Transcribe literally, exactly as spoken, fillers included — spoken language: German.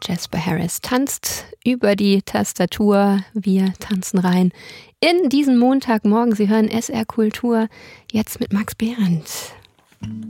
Jasper Harris tanzt über die Tastatur. Wir tanzen rein in diesen Montagmorgen. Sie hören S R Kultur jetzt mit Max Behrendt.